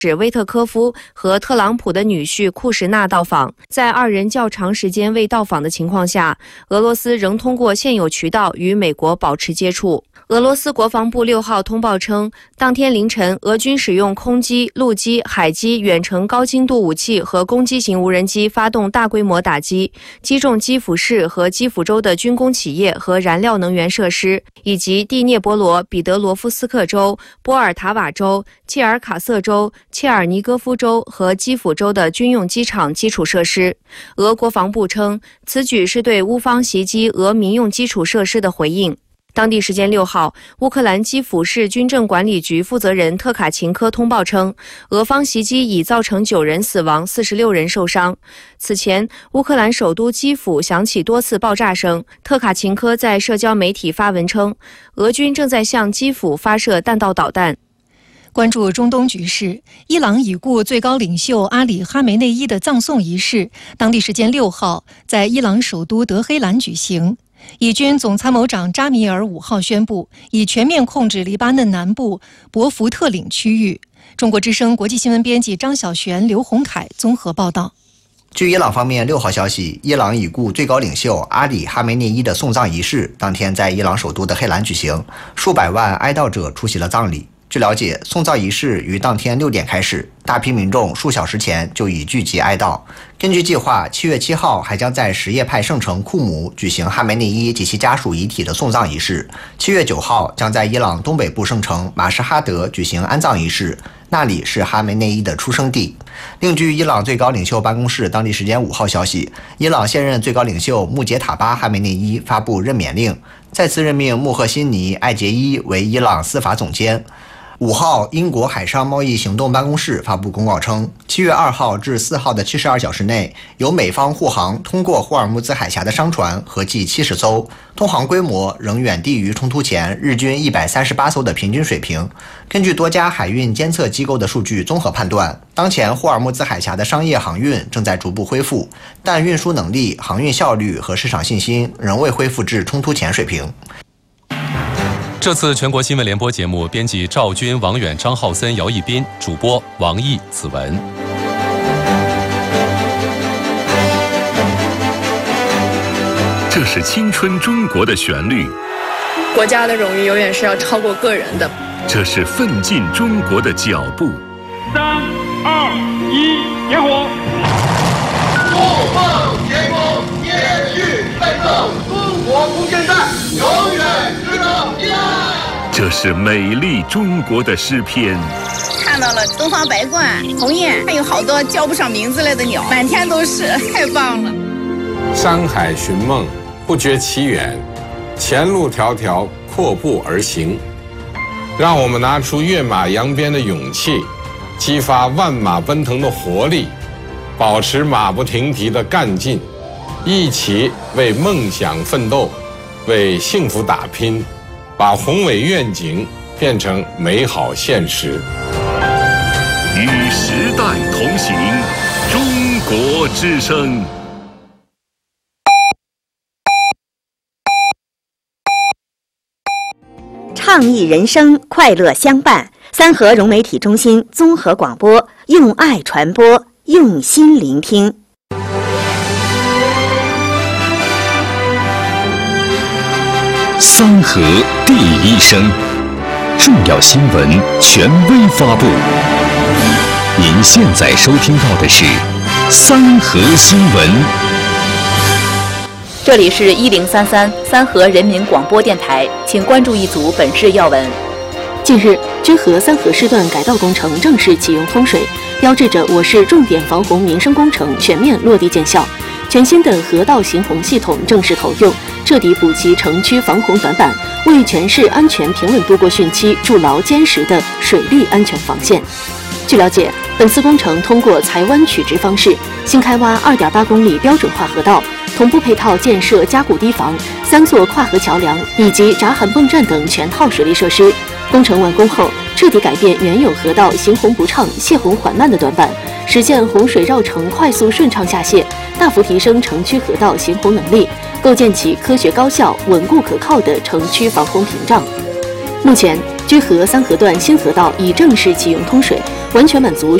使威特科夫和特朗普的女婿库什纳到访。在二人较长时间未到访的情况下，俄罗斯仍通过现有渠道与美国保持接触。俄罗斯国防部6号通报称，当天凌晨，俄军使用空机、陆基、海基远程高精度武器和攻击型无人机发动大规模打击，击中基辅市和基辅州的军工企业和燃料能源设施，以及第聂伯罗、彼得罗夫斯克州、波尔塔瓦州、切尔卡瑟州、切尔尼戈夫州和基辅州的军用机场基础设施。俄国防部称，此举是对乌方袭击俄民用基础设施的回应。当地时间6号，乌克兰基辅市军政管理局负责人特卡琴科通报称，俄方袭击已造成9人死亡，46人受伤。此前，乌克兰首都基辅响起多次爆炸声。特卡琴科在社交媒体发文称，俄军正在向基辅发射弹道导弹。 关注中东局势，伊朗已故最高领袖阿里·哈梅内伊的葬送仪式，当地时间6号在伊朗首都德黑兰举行。以军总参谋长扎米尔5号宣布，已全面控制黎巴嫩南部博福特岭区域。中国之声国际新闻编辑张晓璇、刘洪凯综合报道。 据伊朗方面6号消息，伊朗已故最高领袖阿里·哈梅内伊的送葬仪式当天在伊朗首都德黑兰举行，数百万哀悼者出席了葬礼。据了解，送葬仪式于当天6点开始，大批民众数小时前就已聚集哀悼。根据计划，7月7号还将在什叶派圣城库姆举行哈梅内伊及其家属遗体的送葬仪式。7月9号将在伊朗东北部圣城马什哈德举行安葬仪式，那里是哈梅内伊的出生地。另据伊朗最高领袖办公室当地时间5号消息，伊朗现任最高领袖穆杰塔巴·哈梅内伊发布任免令，再次任命穆赫辛尼·艾杰伊为伊朗司法总监。5号，英国海上贸易行动办公室发布公告称，7月2号至4号的72小时内，由美方护航通过霍尔木兹海峡的商船合计70艘，通航规模仍远低于冲突前日均138艘的平均水平。根据多家海运监测机构的数据综合判断，当前霍尔木兹海峡的商业航运正在逐步恢复，但运输能力、航运效率和市场信心仍未恢复至冲突前水平。 这次全国新闻联播节目，编辑赵军、王远、张浩森、姚一斌，主播王毅、子文。 这是青春中国的旋律， 国家的荣誉永远是要超过个人的。 这是奋进中国的脚步。 3、2、1，点火！ 不放前锋，延续奋斗，中国空间站永远值得依赖。 这是美丽中国的诗篇。 看到了东方白鹳、鸿雁，还有好多叫不上名字来的鸟，满天都是，太棒了。 山海寻梦，不觉其远，前路迢迢，阔步而行。让我们拿出跃马扬鞭的勇气，激发万马奔腾的活力，保持马不停蹄的干劲，一起为梦想奋斗，为幸福打拼，把宏伟愿景变成美好现实。 与时代同行，中国之声。 倡议人生，快乐相伴。三河融媒体中心综合广播，用爱传播，用心聆听。 三河第一声，重要新闻权威发布。您现在收听到的是三河新闻。 这里是1033三河人民广播电台，请关注一组本市要闻。 近日，居河三河市段改道工程正式启用通水，标志着我市重点防洪民生工程全面落地见效。全新的河道行洪系统正式投用，彻底补齐城区防洪短板，为全市安全平稳度过汛期筑牢坚实的水利安全防线。据了解，本次工程通过裁湾取直方式，新开挖2.8公里标准化河道，同步配套建设加固堤防、3座跨河桥梁以及闸涵泵站等全套水利设施。工程完工后，彻底改变原有河道行洪不畅、泄洪缓慢的短板，实现洪水绕城快速顺畅下泄，大幅提升城区河道行洪能力，构建起科学高效、稳固可靠的城区防洪屏障。目前，居河三河段新河道已正式启用通水， 完全满足